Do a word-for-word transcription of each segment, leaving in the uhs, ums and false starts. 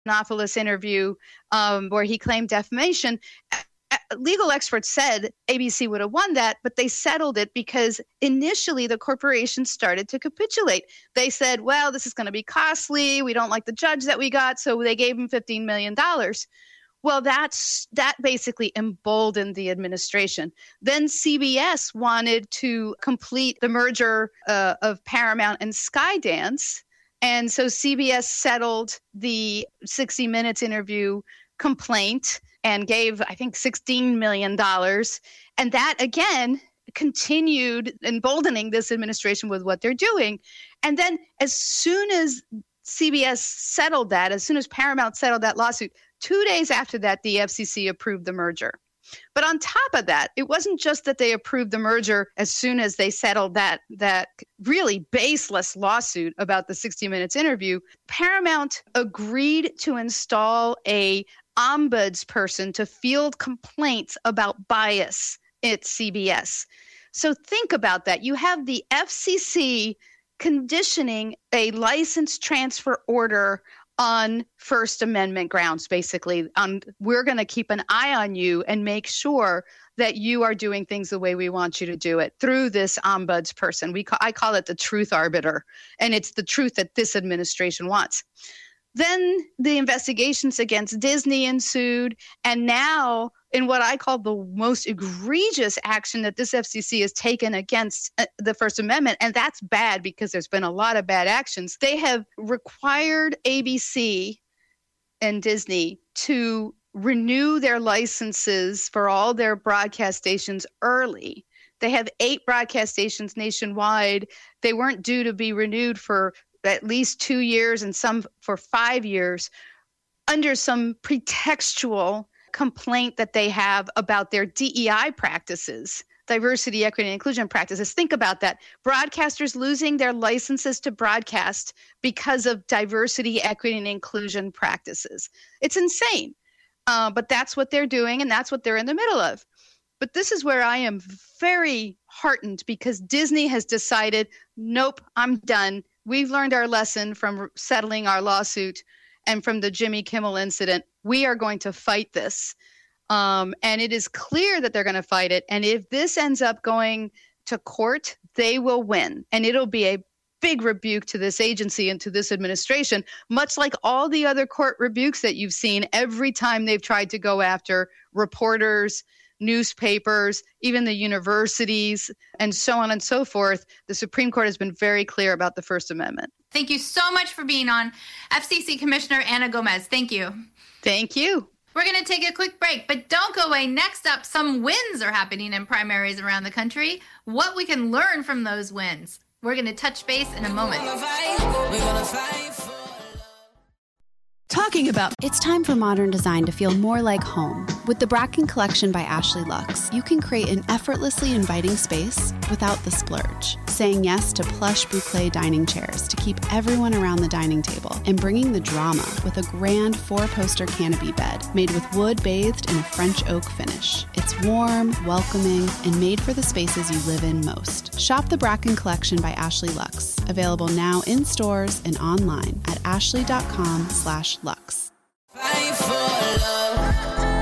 Stephanopoulos interview um, where he claimed defamation. Legal experts said A B C would have won that, but they settled it because initially the corporation started to capitulate. They said, well, this is going to be costly. We don't like the judge that we got, so they gave him fifteen million dollars. Well, that's that basically emboldened the administration. Then C B S wanted to complete the merger uh, of Paramount and Skydance. And so C B S settled the sixty minutes interview complaint and gave, I think, sixteen million dollars. And that, again, continued emboldening this administration with what they're doing. And then as soon as C B S settled that, as soon as Paramount settled that lawsuit, two days after that, the F C C approved the merger. But on top of that, it wasn't just that they approved the merger as soon as they settled that, that really baseless lawsuit about the sixty minutes interview. Paramount agreed to install a ombudsperson to field complaints about bias at C B S. So think about that. You have the F C C conditioning a license transfer order on First Amendment grounds, basically. Um, we're going to keep an eye on you and make sure that you are doing things the way we want you to do it through this ombudsperson. We ca- I call it the truth arbiter, and it's the truth that this administration wants. Then the investigations against Disney ensued, and now in what I call the most egregious action that this F C C has taken against uh, the First Amendment, and that's bad because there's been a lot of bad actions. They have required A B C and Disney to renew their licenses for all their broadcast stations early. They have eight broadcast stations nationwide. They weren't due to be renewed for at least two years and some for five years under some pretextual complaint that they have about their D E I practices, diversity, equity, and inclusion practices. Think about that. Broadcasters losing their licenses to broadcast because of diversity, equity, and inclusion practices. It's insane. Uh, but that's what they're doing, and that's what they're in the middle of. But this is where I am very heartened because Disney has decided, nope, I'm done. We've learned our lesson from settling our lawsuit and from the Jimmy Kimmel incident. We are going to fight this. Um, and it is clear that they're going to fight it. And if this ends up going to court, they will win. And it'll be a big rebuke to this agency and to this administration, much like all the other court rebukes that you've seen every time they've tried to go after reporters, newspapers, even the universities, and so on and so forth. The Supreme Court has been very clear about the First Amendment. Thank you so much for being on, F C C Commissioner Ana Gomez. Thank you. Thank you. We're going to take a quick break, but don't go away. Next up, some wins are happening in primaries around the country. What we can learn from those wins. We're going to touch base in a moment. We're gonna fight for Talking about It's time for modern design to feel more like home. With the Bracken Collection by Ashley Lux, you can create an effortlessly inviting space without the splurge. Saying yes to plush boucle dining chairs to keep everyone around the dining table, and bringing the drama with a grand four-poster canopy bed made with wood bathed in a French oak finish. It's warm, welcoming, and made for the spaces you live in most. Shop the Bracken Collection by Ashley Lux, available now in stores and online at ashley.com slash Lux. fight for love.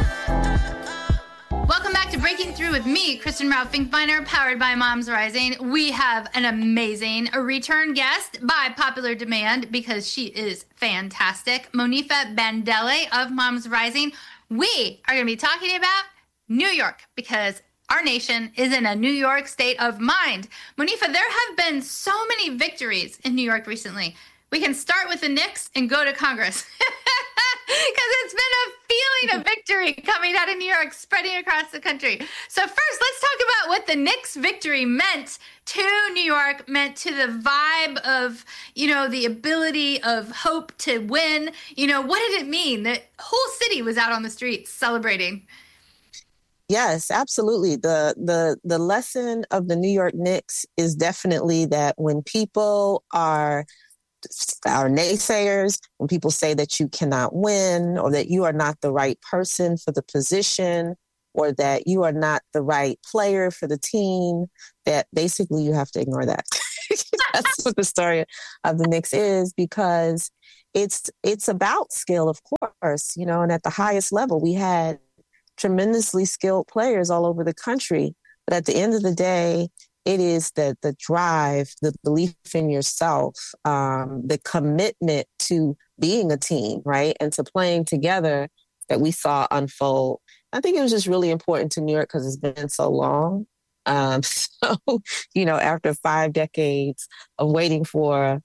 Welcome back to Breaking Through with me, Kristen Ralph Finkbeiner, powered by Moms Rising. We have an amazing return guest by popular demand because she is fantastic, Monifa Bandele of Moms Rising. We are going to be talking about New York because our nation is in a New York state of mind. Monifa, there have been so many victories in New York recently. We can start with the Knicks and go to Congress. Because it's been a feeling of victory coming out of New York, spreading across the country. So first, let's talk about what the Knicks victory meant to New York, meant to the vibe of, you know, the ability of hope to win. You know, what did it mean? The whole city was out on the streets celebrating. Yes, absolutely. The the the lesson of the New York Knicks is definitely that when people are our naysayers, when people say that you cannot win or that you are not the right person for the position or that you are not the right player for the team, that basically you have to ignore that. That's what the story of the Knicks is, because it's it's about skill, of course, you know, and at the highest level, we had tremendously skilled players all over the country. But at the end of the day, it is the the drive, the belief in yourself, um, the commitment to being a team, right, and to playing together that we saw unfold. I think it was just really important to New York because it's been so long. Um, so, you know, after five decades of waiting for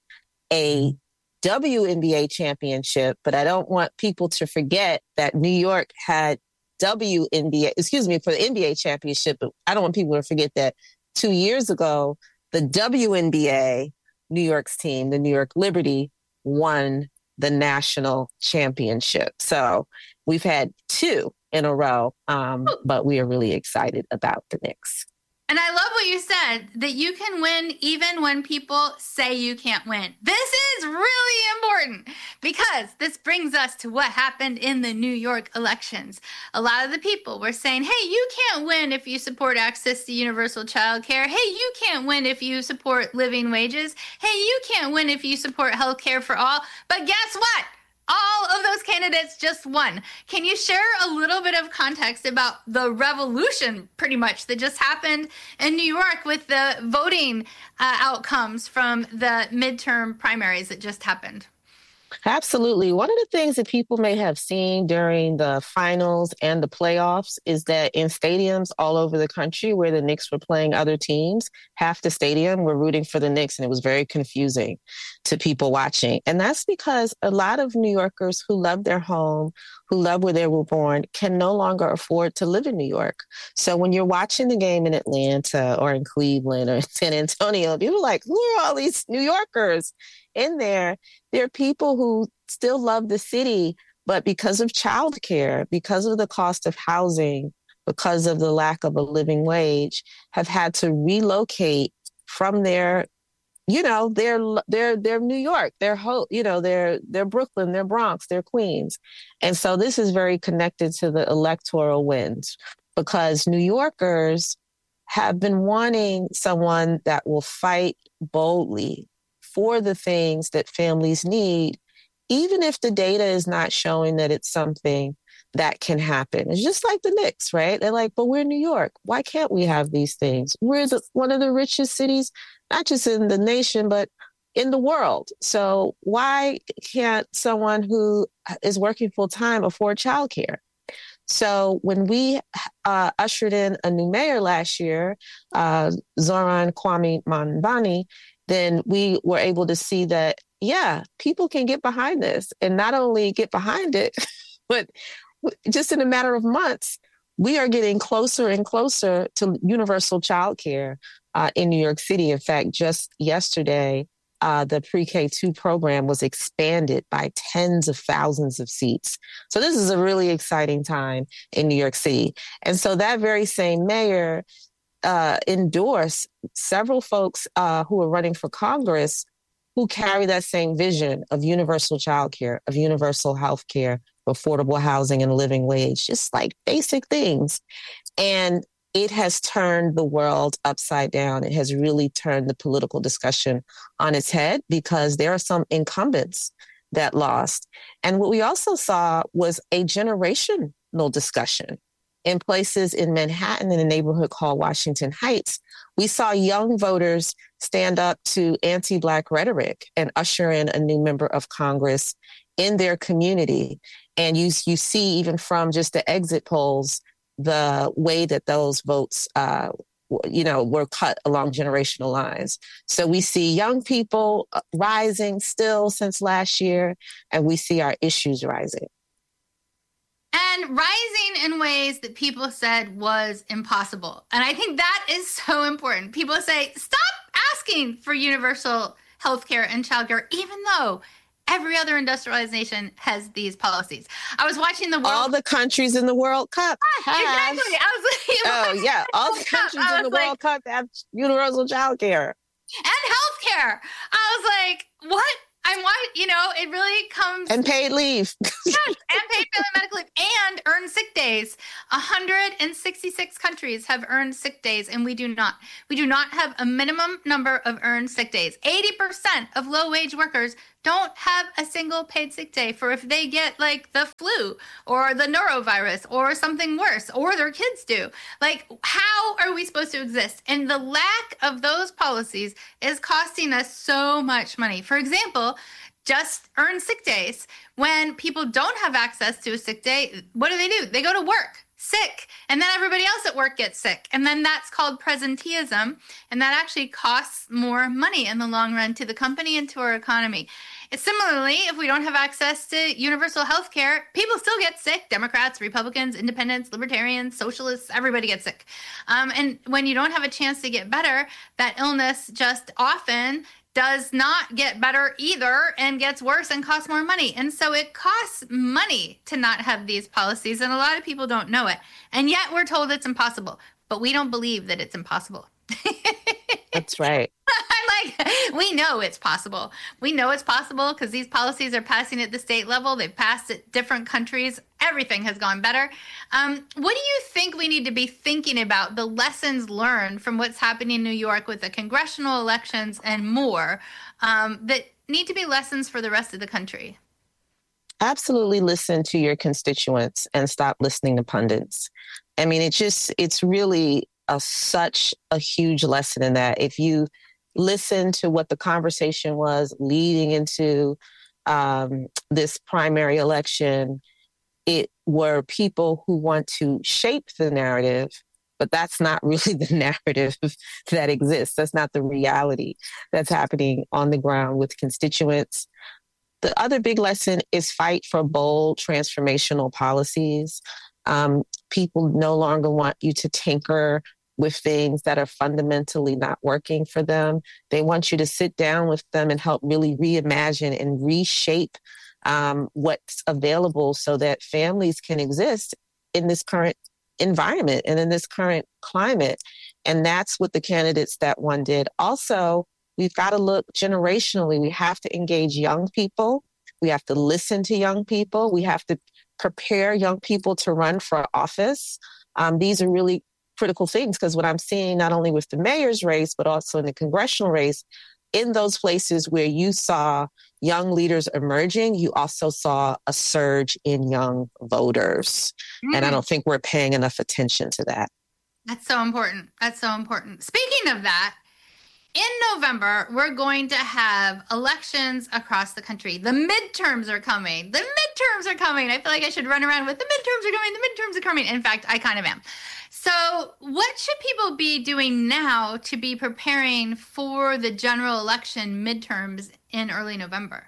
a W N B A championship, but I don't want people to forget that New York had W N B A, excuse me, for the N B A championship, but I don't want people to forget that two years ago, the W N B A, New York's team, the New York Liberty, won the national championship. So we've had two in a row, um, but we are really excited about the Knicks. And I love what you said, that you can win even when people say you can't win. This is really important because this brings us to what happened in the New York elections. A lot of the people were saying, hey, you can't win if you support access to universal child care. Hey, you can't win if you support living wages. Hey, you can't win if you support health care for all. But guess what? All of those candidates just won. Can you share a little bit of context about the revolution, pretty much, that just happened in New York with the voting uh, outcomes from the midterm primaries that just happened? Absolutely. One of the things that people may have seen during the finals and the playoffs is that in stadiums all over the country where the Knicks were playing other teams, half the stadium were rooting for the Knicks, and it was very confusing to people watching. And that's because a lot of New Yorkers who love their home, who love where they were born, can no longer afford to live in New York. So when you're watching the game in Atlanta or in Cleveland or San Antonio, people are like, who are all these New Yorkers in there? There are people who still love the city, but because of childcare, because of the cost of housing, because of the lack of a living wage, have had to relocate from their, you know, their their their New York, their ho- you know, their their Brooklyn, their Bronx, their Queens. And so this is very connected to the electoral wins because New Yorkers have been wanting someone that will fight boldly for the things that families need, even if the data is not showing that it's something that can happen. It's just like the Knicks, right? They're like, but we're New York. Why can't we have these things? We're the, one of the richest cities, not just in the nation, but in the world. So why can't someone who is working full time afford childcare? So when we uh, ushered in a new mayor last year, uh, Zoran Kwame Manbani, then we were able to see that, yeah, people can get behind this, and not only get behind it, but just in a matter of months, we are getting closer and closer to universal childcare uh, in New York City. In fact, just yesterday, uh, the pre-K two program was expanded by tens of thousands of seats. So this is a really exciting time in New York City. And so that very same mayor uh, endorsed several folks uh, who are running for Congress who carry that same vision of universal childcare, of universal health care, affordable housing and living wage, just like basic things. And it has turned the world upside down. It has really turned the political discussion on its head because there are some incumbents that lost. And what we also saw was a generational discussion. In places in Manhattan, in a neighborhood called Washington Heights, we saw young voters stand up to anti-Black rhetoric and usher in a new member of Congress in their community. And you, you see, even from just the exit polls, the way that those votes, uh, you know, were cut along generational lines. So we see young people rising still since last year, and we see our issues rising. And rising in ways that people said was impossible. And I think that is so important. People say, stop asking for universal health care and childcare, even though every other industrialized nation has these policies. I was watching the World All the countries in the World Cup have. have. Exactly. I was Oh, yeah. All the countries in the like, World Cup have universal child care. And health care. I was like, what? I'm what? You know, it really comes. And paid leave. Yes, and paid family medical leave and earned sick days. one hundred sixty-six countries have earned sick days, and we do not. We do not have a minimum number of earned sick days. eighty percent of low-wage workers don't have a single paid sick day for if they get like the flu or the norovirus or something worse, or their kids do. Like, how are we supposed to exist? And the lack of those policies is costing us so much money. For example, just earn sick days. When people don't have access to a sick day, what do they do? They go to work sick, and then everybody else at work gets sick. And then that's called presenteeism. And that actually costs more money in the long run to the company and to our economy. And similarly, if we don't have access to universal health care, people still get sick. Democrats, Republicans, independents, libertarians, socialists, everybody gets sick. Um, and when you don't have a chance to get better, that illness just often does not get better either and gets worse and costs more money. And so it costs money to not have these policies, and a lot of people don't know it. And yet we're told it's impossible, but we don't believe that it's impossible. That's right. I'm like, we know it's possible. We know it's possible because these policies are passing at the state level. They've passed at different countries. Everything has gone better. Um, what do you think we need to be thinking about, the lessons learned from what's happening in New York with the congressional elections and more, um, that need to be lessons for the rest of the country? Absolutely listen to your constituents and stop listening to pundits. I mean, it just, it's really a, such a huge lesson in that. If you listen to what the conversation was leading into um, this primary election, it were people who want to shape the narrative, but that's not really the narrative that exists. That's not the reality that's happening on the ground with constituents. The other big lesson is fight for bold transformational policies. Um, people no longer want you to tinker with things that are fundamentally not working for them. They want you to sit down with them and help really reimagine and reshape um, what's available so that families can exist in this current environment and in this current climate. And that's what the candidates that won did. Also, we've got to look generationally. We have to engage young people. We have to listen to young people. We have to prepare young people to run for office. Um, these are really critical things, because what I'm seeing not only with the mayor's race, but also in the congressional race, in those places where you saw young leaders emerging, you also saw a surge in young voters. Mm. And I don't think we're paying enough attention to that. That's so important. That's so important. Speaking of that, in November, we're going to have elections across the country. The midterms are coming. The midterms are coming. I feel like I should run around with the midterms are coming. The midterms are coming. In fact, I kind of am. So what should people be doing now to be preparing for the general election midterms in early November?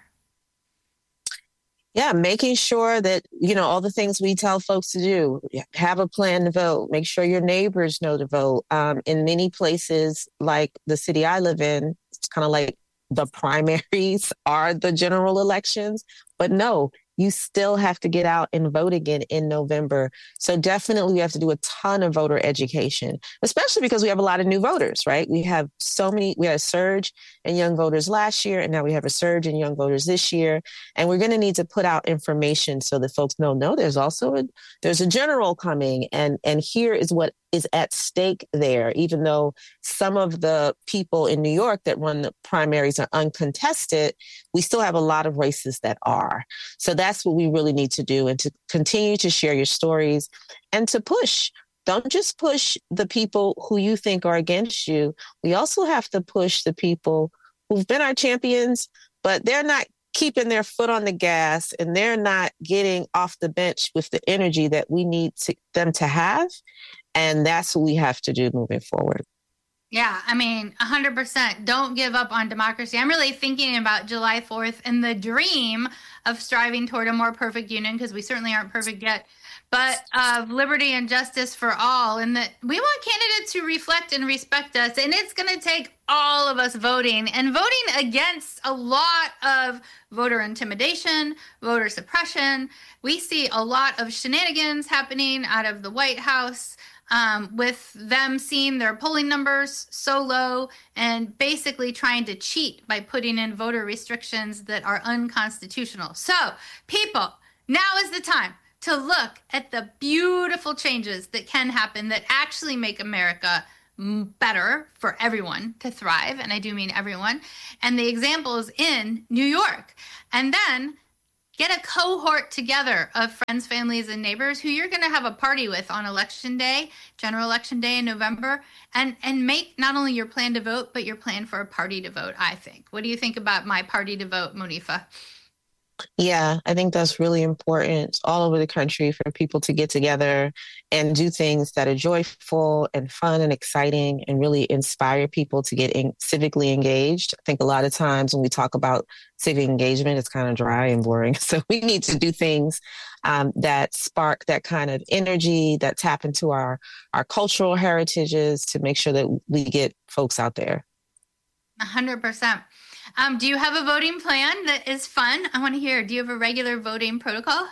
Yeah, making sure that, you know, all the things we tell folks to do, have a plan to vote, make sure your neighbors know to vote. Um, in many places, like the city I live in, it's kind of like the primaries are the general elections. But no, you still have to get out and vote again in November. So definitely we have to do a ton of voter education, especially because we have a lot of new voters, right? We have so many, we had a surge in young voters last year, and now we have a surge in young voters this year. And we're going to need to put out information so that folks know, no, there's also a, there's a general coming. And, and here is what is at stake there, even though some of the people in New York that run the primaries are uncontested, we still have a lot of races that are. So that's what we really need to do, and to continue to share your stories and to push. Don't just push the people who you think are against you. We also have to push the people who've been our champions, but they're not keeping their foot on the gas and they're not getting off the bench with the energy that we need to, them to have. And that's what we have to do moving forward. Yeah, I mean, one hundred percent. Don't give up on democracy. I'm really thinking about July fourth and the dream of striving toward a more perfect union, because we certainly aren't perfect yet, but of liberty and justice for all. And that we want candidates who reflect and respect us. And it's going to take all of us voting and voting against a lot of voter intimidation, voter suppression. We see a lot of shenanigans happening out of the White House, Um, with them seeing their polling numbers so low and basically trying to cheat by putting in voter restrictions that are unconstitutional. So, people, now is the time to look at the beautiful changes that can happen that actually make America better for everyone to thrive. And I do mean everyone. And the examples in New York. And then get a cohort together of friends, families, and neighbors who you're going to have a party with on election day, general election day in November, and, and make not only your plan to vote, but your plan for a party to vote, I think. What do you think about my party to vote, Monifa? Yeah, I think that's really important all over the country for people to get together and do things that are joyful and fun and exciting and really inspire people to get in, civically engaged. I think a lot of times when we talk about civic engagement, it's kind of dry and boring. So we need to do things um, that spark that kind of energy, that tap into our, our cultural heritages to make sure that we get folks out there. one hundred percent. Um, do you have a voting plan that is fun? I want to hear. Do you have a regular voting protocol?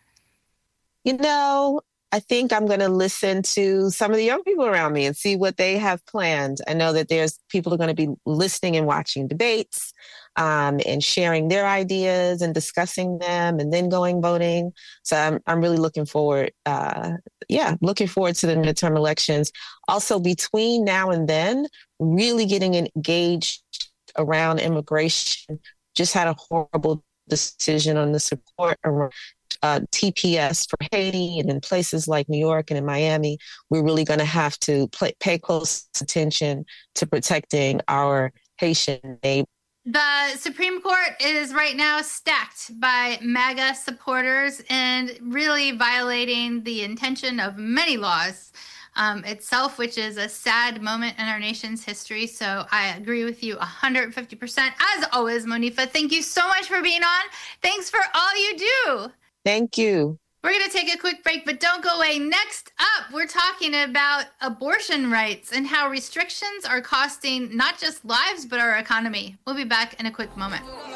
You know, I think I'm going to listen to some of the young people around me and see what they have planned. I know that there's people who are going to be listening and watching debates um, and sharing their ideas and discussing them and then going voting. So I'm I'm really looking forward. Uh, yeah, looking forward to the midterm elections. Also, between now and then, really getting engaged around immigration. Just had a horrible decision on the support around uh, T P S for Haiti, and in places like New York and in Miami, we're really going to have to play, pay close attention to protecting our Haitian neighbors. The Supreme Court is right now stacked by MAGA supporters and really violating the intention of many laws Um, itself, which is a sad moment in our nation's history. So I agree with you one hundred fifty percent. As always, Monifa, thank you so much for being on. Thanks for all you do. Thank you. We're going to take a quick break, but don't go away. Next up, we're talking about abortion rights and how restrictions are costing not just lives, but our economy. We'll be back in a quick moment.